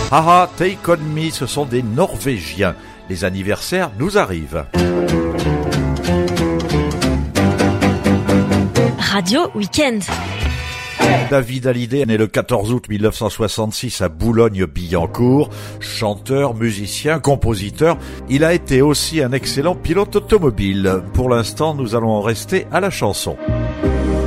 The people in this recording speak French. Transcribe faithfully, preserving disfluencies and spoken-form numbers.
Haha, Take On Me, ce sont des Norvégiens. Les anniversaires nous arrivent. Radio Week-end. David Hallyday est né le quatorze août mille neuf cent soixante-six à Boulogne-Billancourt. Chanteur, musicien, compositeur, il a été aussi un excellent pilote automobile. Pour l'instant, nous allons en rester à la chanson.